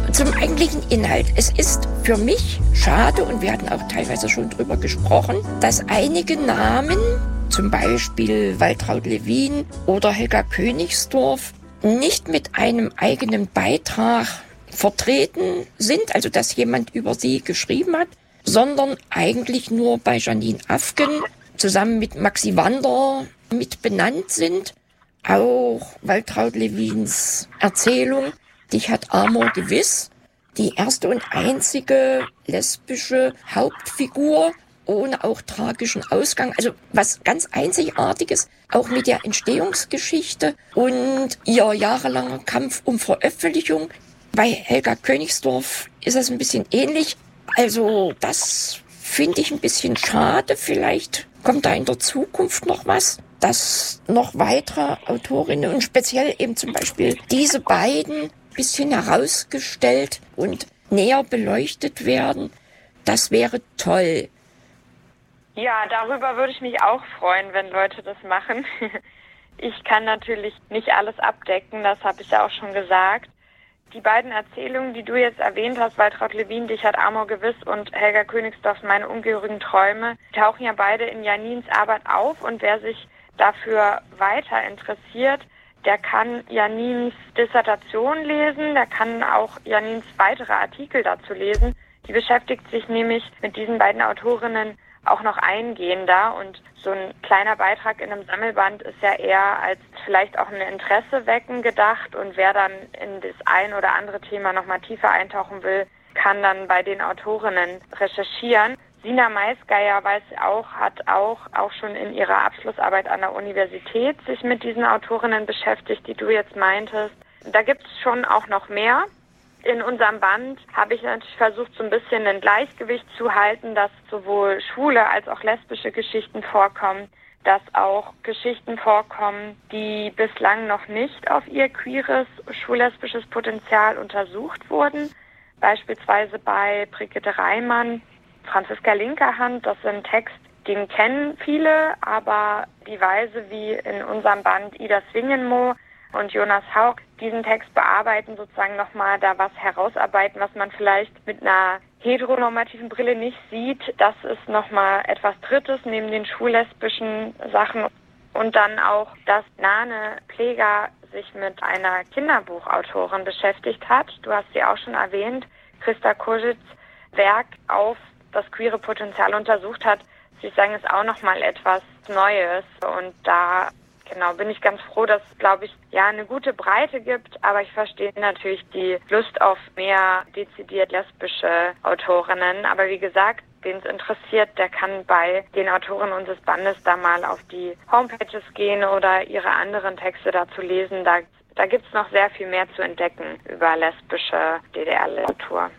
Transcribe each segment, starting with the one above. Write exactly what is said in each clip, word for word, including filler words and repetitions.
Zum eigentlichen Inhalt. Es ist für mich schade, und wir hatten auch teilweise schon drüber gesprochen, dass einige Namen, zum Beispiel Waltraud Lewin oder Helga Königsdorf, nicht mit einem eigenen Beitrag vertreten sind, also dass jemand über sie geschrieben hat, sondern eigentlich nur bei Janine Afgen zusammen mit Maxi Wander mit benannt sind. Auch Waltraud Lewins Erzählung Dich hat Amor gewiss, die erste und einzige lesbische Hauptfigur ohne auch tragischen Ausgang, also was ganz Einzigartiges, auch mit der Entstehungsgeschichte und ihr jahrelanger Kampf um Veröffentlichung. Bei Helga Königsdorf ist es ein bisschen ähnlich. Also das finde ich ein bisschen schade. Vielleicht kommt da in der Zukunft noch was, dass noch weitere Autorinnen und speziell eben zum Beispiel diese beiden ein bisschen herausgestellt und näher beleuchtet werden. Das wäre toll. Ja, darüber würde ich mich auch freuen, wenn Leute das machen. Ich kann natürlich nicht alles abdecken, das habe ich ja auch schon gesagt. Die beiden Erzählungen, die du jetzt erwähnt hast, Waltraud Lewin, Dich hat Amor gewiss und Helga Königsdorf, Meine ungehörigen Träume, tauchen ja beide in Janins Arbeit auf, und wer sich dafür weiter interessiert, der kann Janins Dissertation lesen, der kann auch Janins weitere Artikel dazu lesen. Die beschäftigt sich nämlich mit diesen beiden Autorinnen auch noch eingehender, und so ein kleiner Beitrag in einem Sammelband ist ja eher als vielleicht auch ein Interesse wecken gedacht, und wer dann in das ein oder andere Thema nochmal tiefer eintauchen will, kann dann bei den Autorinnen recherchieren. Sina Maisgeier weiß auch, hat auch, auch schon in ihrer Abschlussarbeit an der Universität sich mit diesen Autorinnen beschäftigt, die du jetzt meintest. Da gibt es schon auch noch mehr. In unserem Band habe ich natürlich versucht, so ein bisschen ein Gleichgewicht zu halten, dass sowohl schwule als auch lesbische Geschichten vorkommen, dass auch Geschichten vorkommen, die bislang noch nicht auf ihr queeres, schwul-lesbisches Potenzial untersucht wurden. Beispielsweise bei Brigitte Reimann, Franziska Linkerhand, das ist ein Text, den kennen viele, aber die Weise, wie in unserem Band Ida Swingenmoe und Jonas Haug diesen Text bearbeiten, sozusagen nochmal da was herausarbeiten, was man vielleicht mit einer heteronormativen Brille nicht sieht. Das ist nochmal etwas Drittes neben den schwul-lesbischen Sachen. Und dann auch, dass Nane Pleger sich mit einer Kinderbuchautorin beschäftigt hat. Du hast sie auch schon erwähnt. Christa Koschitz Werk auf das queere Potenzial untersucht hat. Ich sagen, ist auch nochmal etwas Neues. Und da Genau, bin ich ganz froh, dass es, glaube ich, ja eine gute Breite gibt, aber ich verstehe natürlich die Lust auf mehr dezidiert lesbische Autorinnen. Aber wie gesagt, wen es interessiert, der kann bei den Autoren unseres Bandes da mal auf die Homepages gehen oder ihre anderen Texte dazu lesen. Da, da gibt es noch sehr viel mehr zu entdecken über lesbische D D R-Literatur.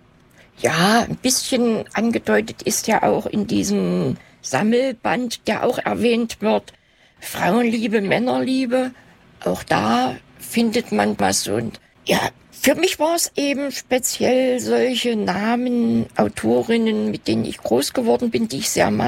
Ja, ein bisschen angedeutet ist ja auch in diesem Sammelband, der auch erwähnt wird, Frauenliebe, Männerliebe, auch da findet man was. Und ja, für mich war es eben speziell solche Namen, Autorinnen, mit denen ich groß geworden bin, die ich sehr mag.